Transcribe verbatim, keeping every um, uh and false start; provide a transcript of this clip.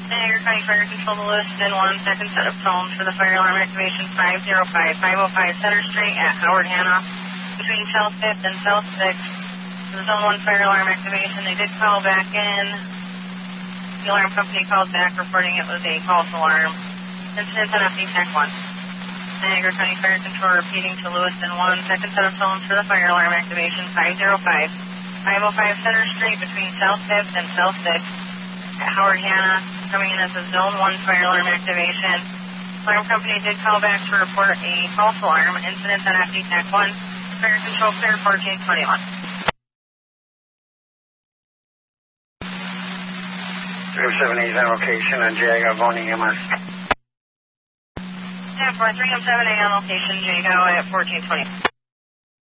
Niagara County Fire Control to Lewiston, one second set of tones for the fire alarm activation five oh five, five oh five Center Street at Howard Hanna between South fifth and South sixth. The Zone one fire alarm activation. They did call back in. The alarm company called back reporting it was a false alarm. Incident on F D Tech one. Niagara County Fire Control repeating to Lewiston, one second set of tones for the fire alarm activation five oh five, five oh five Center Street between South fifth and South sixth at Howard Hanna, coming in as a Zone one fire alarm activation. Alarm company did call back to report a false alarm. Incident on F D Tech one. Fire Control clear fourteen twenty-one. three oh seven eight location on Jago, Boning M S. Yeah, for three oh seven A on location, Jago at fourteen twenty.